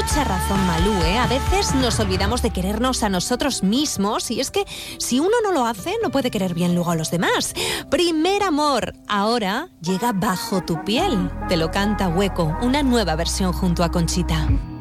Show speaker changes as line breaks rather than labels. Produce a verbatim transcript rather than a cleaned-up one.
mucha razón Malú, ¿eh? A veces nos olvidamos de querernos a nosotros mismos y es que si uno no lo hace, no puede querer bien luego a los demás. Primer amor, ahora llega Bajo tu piel. Te lo canta Hueco, una nueva versión junto a Conchita.